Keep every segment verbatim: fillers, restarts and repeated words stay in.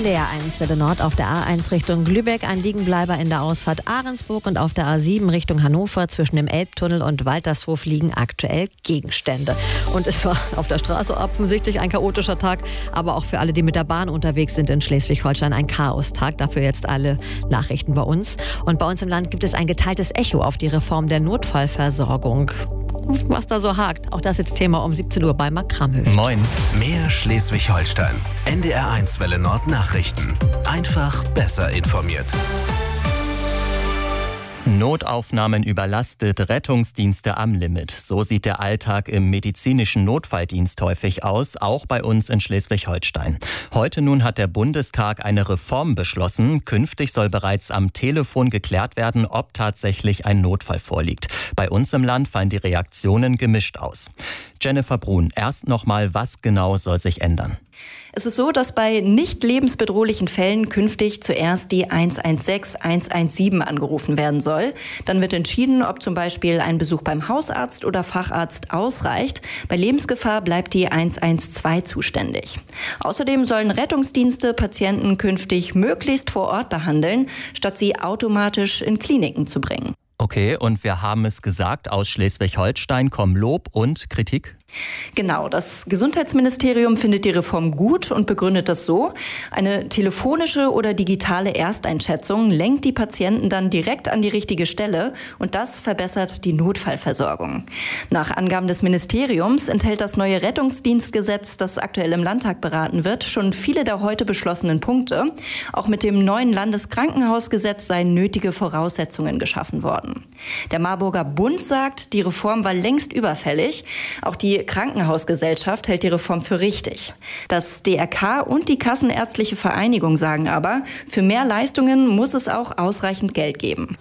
N D R eins Welle Nord auf der A eins Richtung Lübeck, ein Liegenbleiber in der Ausfahrt Ahrensburg, und auf der A sieben Richtung Hannover zwischen dem Elbtunnel und Waltershof liegen aktuell Gegenstände. Und es war auf der Straße offensichtlich ein chaotischer Tag, aber auch für alle, die mit der Bahn unterwegs sind in Schleswig-Holstein, ein Chaostag. Dafür jetzt alle Nachrichten bei uns. Und bei uns im Land gibt es ein geteiltes Echo auf die Reform der Notfallversorgung. Was da so hakt, auch das jetzt Thema um siebzehn Uhr bei Marc Kramhöft. Moin. Mehr Schleswig-Holstein. N D R eins Welle Nord Nachrichten. Einfach besser informiert. Notaufnahmen überlastet, Rettungsdienste am Limit. So sieht der Alltag im medizinischen Notfalldienst häufig aus, auch bei uns in Schleswig-Holstein. Heute nun hat der Bundestag eine Reform beschlossen. Künftig soll bereits am Telefon geklärt werden, ob tatsächlich ein Notfall vorliegt. Bei uns im Land fallen die Reaktionen gemischt aus. Jennifer Brun, erst nochmal, was genau soll sich ändern? Es ist so, dass bei nicht lebensbedrohlichen Fällen künftig zuerst die eins eins sechs, eins eins sieben angerufen werden soll. Dann wird entschieden, ob zum Beispiel ein Besuch beim Hausarzt oder Facharzt ausreicht. Bei Lebensgefahr bleibt die eins eins zwei zuständig. Außerdem sollen Rettungsdienste Patienten künftig möglichst vor Ort behandeln, statt sie automatisch in Kliniken zu bringen. Okay, und wir haben es gesagt, aus Schleswig-Holstein kommen Lob und Kritik? Genau, das Gesundheitsministerium findet die Reform gut und begründet das so: Eine telefonische oder digitale Ersteinschätzung lenkt die Patienten dann direkt an die richtige Stelle, und das verbessert die Notfallversorgung. Nach Angaben des Ministeriums enthält das neue Rettungsdienstgesetz, das aktuell im Landtag beraten wird, schon viele der heute beschlossenen Punkte. Auch mit dem neuen Landeskrankenhausgesetz seien nötige Voraussetzungen geschaffen worden. Der Marburger Bund sagt, die Reform war längst überfällig. Auch die Krankenhausgesellschaft hält die Reform für richtig. Das D R K und die Kassenärztliche Vereinigung sagen aber, für mehr Leistungen muss es auch ausreichend Geld geben.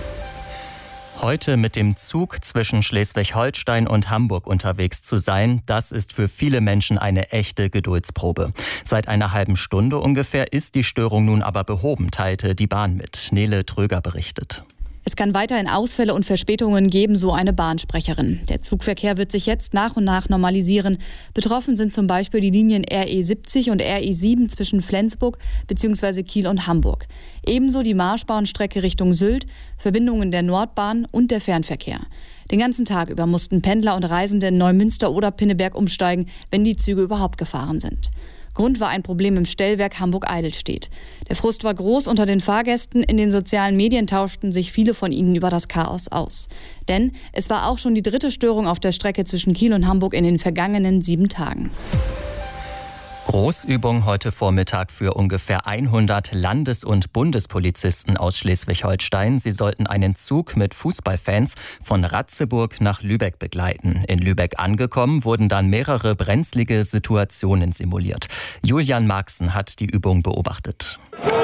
Heute mit dem Zug zwischen Schleswig-Holstein und Hamburg unterwegs zu sein, das ist für viele Menschen eine echte Geduldsprobe. Seit einer halben Stunde ungefähr ist die Störung nun aber behoben, teilte die Bahn mit. Nele Tröger berichtet. Es kann weiterhin Ausfälle und Verspätungen geben, so eine Bahnsprecherin. Der Zugverkehr wird sich jetzt nach und nach normalisieren. Betroffen sind zum Beispiel die Linien R E siebzig und R E sieben zwischen Flensburg bzw. Kiel und Hamburg. Ebenso die Marschbahnstrecke Richtung Sylt, Verbindungen der Nordbahn und der Fernverkehr. Den ganzen Tag über mussten Pendler und Reisende in Neumünster oder Pinneberg umsteigen, wenn die Züge überhaupt gefahren sind. Grund war ein Problem im Stellwerk Hamburg-Eidelstedt. Der Frust war groß unter den Fahrgästen. In den sozialen Medien tauschten sich viele von ihnen über das Chaos aus. Denn es war auch schon die dritte Störung auf der Strecke zwischen Kiel und Hamburg in den vergangenen sieben Tagen. Großübung heute Vormittag für ungefähr hundert Landes- und Bundespolizisten aus Schleswig-Holstein. Sie sollten einen Zug mit Fußballfans von Ratzeburg nach Lübeck begleiten. In Lübeck angekommen, wurden dann mehrere brenzlige Situationen simuliert. Julian Marxen hat die Übung beobachtet.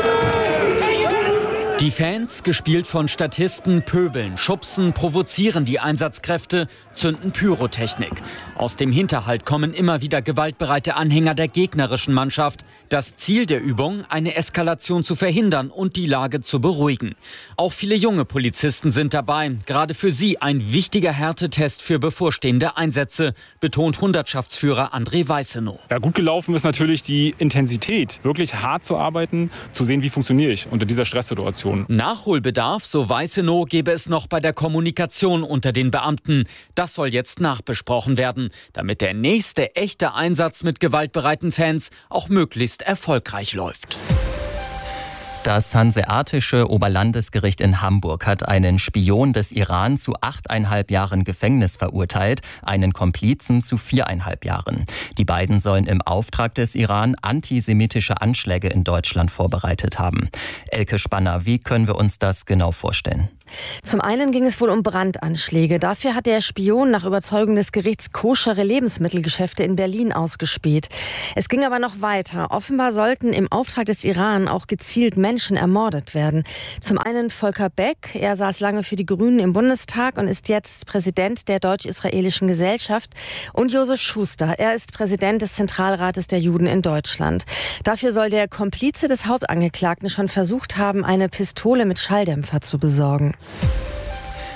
Die Fans, gespielt von Statisten, pöbeln, schubsen, provozieren die Einsatzkräfte, zünden Pyrotechnik. Aus dem Hinterhalt kommen immer wieder gewaltbereite Anhänger der gegnerischen Mannschaft. Das Ziel der Übung, eine Eskalation zu verhindern und die Lage zu beruhigen. Auch viele junge Polizisten sind dabei. Gerade für sie ein wichtiger Härtetest für bevorstehende Einsätze, betont Hundertschaftsführer André Weißenow. Ja, gut gelaufen ist natürlich die Intensität, wirklich hart zu arbeiten, zu sehen, wie funktioniere ich unter dieser Stresssituation. Nachholbedarf, so Weißenow, gäbe es noch bei der Kommunikation unter den Beamten. Das soll jetzt nachbesprochen werden, damit der nächste echte Einsatz mit gewaltbereiten Fans auch möglichst erfolgreich läuft. Das Hanseatische Oberlandesgericht in Hamburg hat einen Spion des Iran zu achteinhalb Jahren Gefängnis verurteilt, einen Komplizen zu viereinhalb Jahren. Die beiden sollen im Auftrag des Iran antisemitische Anschläge in Deutschland vorbereitet haben. Elke Spanner, wie können wir uns das genau vorstellen? Zum einen ging es wohl um Brandanschläge. Dafür hat der Spion nach Überzeugung des Gerichts koschere Lebensmittelgeschäfte in Berlin ausgespäht. Es ging aber noch weiter. Offenbar sollten im Auftrag des Iran auch gezielt Menschen ermordet werden. Zum einen Volker Beck. Er saß lange für die Grünen im Bundestag und ist jetzt Präsident der Deutsch-Israelischen Gesellschaft. Und Josef Schuster. Er ist Präsident des Zentralrates der Juden in Deutschland. Dafür soll der Komplize des Hauptangeklagten schon versucht haben, eine Pistole mit Schalldämpfer zu besorgen.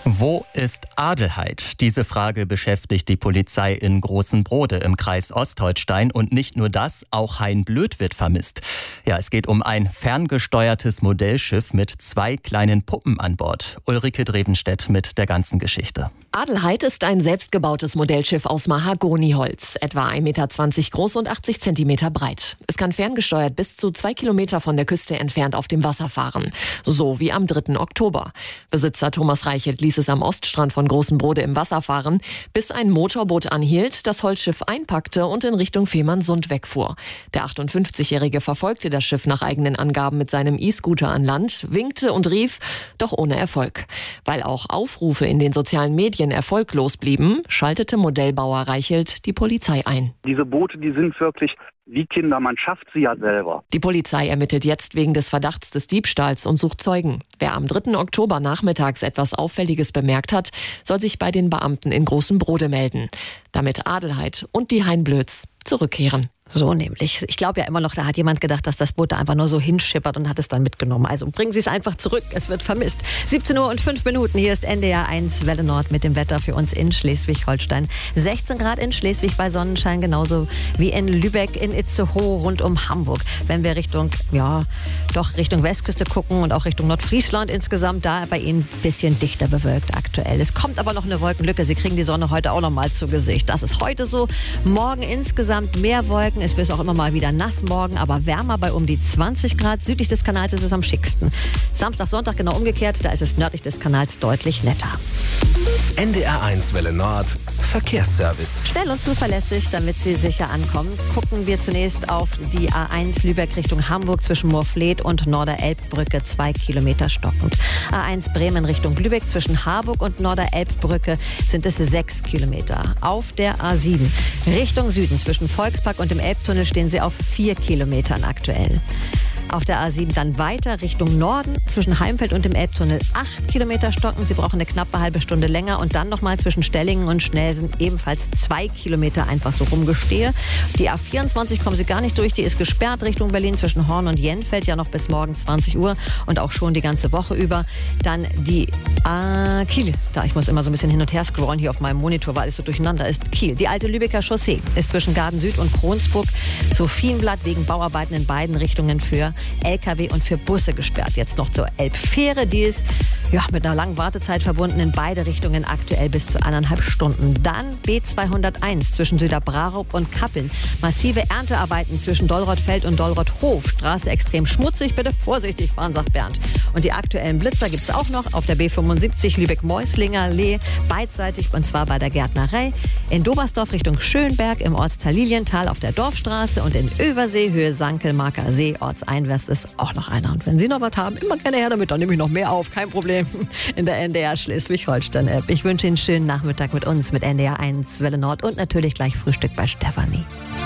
Wo ist Adelheid? Diese Frage beschäftigt die Polizei in Großenbrode im Kreis Ostholstein. Und nicht nur das, auch Hein Blöd wird vermisst. Ja, es geht um ein ferngesteuertes Modellschiff mit zwei kleinen Puppen an Bord. Ulrike Drevenstedt mit der ganzen Geschichte. Adelheid ist ein selbstgebautes Modellschiff aus Mahagoniholz, etwa ein Meter zwanzig groß und achtzig Zentimeter breit. Es kann ferngesteuert bis zu zwei Kilometer von der Küste entfernt auf dem Wasser fahren. So wie am dritten Oktober. Besitzer Thomas Reichelt ließ es am Oststrand von Großenbrode im Wasser fahren, bis ein Motorboot anhielt, das Holzschiff einpackte und in Richtung Fehmarnsund wegfuhr. Der achtundfünfzigjährige verfolgte das Schiff nach eigenen Angaben mit seinem E-Scooter an Land, winkte und rief, doch ohne Erfolg. Weil auch Aufrufe in den sozialen Medien erfolglos blieben, schaltete Modellbauer Reichelt die Polizei ein. Diese Boote, die sind wirklich wie Kinder, man schafft sie ja selber. Die Polizei ermittelt jetzt wegen des Verdachts des Diebstahls und sucht Zeugen. Wer am dritten Oktober nachmittags etwas Auffälliges bemerkt hat, soll sich bei den Beamten in Großenbrode melden. Damit Adelheid und die Hein Blöds zurückkehren. So nämlich. Ich glaube ja immer noch, da hat jemand gedacht, dass das Boot da einfach nur so hinschippert und hat es dann mitgenommen. Also bringen Sie es einfach zurück, es wird vermisst. siebzehn Uhr und fünf Minuten, hier ist N D R eins Welle Nord mit dem Wetter für uns in Schleswig-Holstein. sechzehn Grad in Schleswig bei Sonnenschein, genauso wie in Lübeck, in Itzehoe, rund um Hamburg. Wenn wir Richtung, ja, doch Richtung Westküste gucken und auch Richtung Nordfriesland insgesamt, da bei Ihnen ein bisschen dichter bewölkt aktuell. Es kommt aber noch eine Wolkenlücke, Sie kriegen die Sonne heute auch noch mal zu Gesicht. Das ist heute so, morgen insgesamt mehr Wolken. Es wird auch immer mal wieder nass morgen, aber wärmer bei um die zwanzig Grad. Südlich des Kanals ist es am schicksten. Samstag, Sonntag genau umgekehrt, da ist es nördlich des Kanals deutlich netter. N D R eins Welle Nord, Verkehrsservice. Schnell und zuverlässig, damit Sie sicher ankommen, gucken wir zunächst auf die A eins Lübeck Richtung Hamburg zwischen Moorfleet und Norderelbbrücke, zwei Kilometer stockend. A eins Bremen Richtung Lübeck zwischen Harburg und Norderelbbrücke sind es sechs Kilometer. Auf der A sieben Richtung Süden zwischen Volkspark und dem Elbtunnel stehen Sie auf vier Kilometern aktuell. Auf der A sieben dann weiter Richtung Norden zwischen Heimfeld und dem Elbtunnel acht Kilometer stocken. Sie brauchen eine knappe halbe Stunde länger und dann nochmal zwischen Stellingen und Schnelsen ebenfalls zwei Kilometer einfach so rumgestehe. Die A vierundzwanzig kommen Sie gar nicht durch, die ist gesperrt Richtung Berlin zwischen Horn und Jenfeld, ja noch bis morgen zwanzig Uhr und auch schon die ganze Woche über. Dann die A Kiel, da ich muss immer so ein bisschen hin und her scrollen hier auf meinem Monitor, weil alles so durcheinander ist. Kiel, die alte Lübecker Chaussee ist zwischen Garden Süd und Kronsburg, Sophienblatt wegen Bauarbeiten in beiden Richtungen für L K W und für Busse gesperrt. Jetzt noch zur Elbfähre, die ist ja, mit einer langen Wartezeit verbunden in beide Richtungen aktuell bis zu anderthalb Stunden. Dann B zweihunderteins zwischen Süderbrarup und Kappeln. Massive Erntearbeiten zwischen Dollrothfeld und Dollrothhof. Straße extrem schmutzig, bitte vorsichtig fahren, sagt Bernd. Und die aktuellen Blitzer gibt es auch noch auf der B fünfundsiebzig Lübeck-Meuslinger Allee, beidseitig und zwar bei der Gärtnerei. In Dobersdorf Richtung Schönberg, im Ortsteil Lilienthal auf der Dorfstraße und in Översee, Höhe Sankelmarker See, ortseinwärts ist auch noch einer. Und wenn Sie noch was haben, immer gerne her damit, dann nehme ich noch mehr auf, kein Problem. In der N D R Schleswig-Holstein-App. Ich wünsche Ihnen einen schönen Nachmittag mit uns, mit N D R eins Welle Nord und natürlich gleich Frühstück bei Stefanie.